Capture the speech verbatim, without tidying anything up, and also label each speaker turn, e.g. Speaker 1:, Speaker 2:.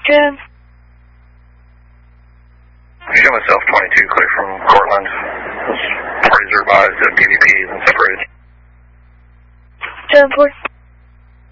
Speaker 1: Ten.
Speaker 2: Show myself twenty-two, clear from Cortland. Parties are advised at B V Ps and separated.
Speaker 1: Ten, four.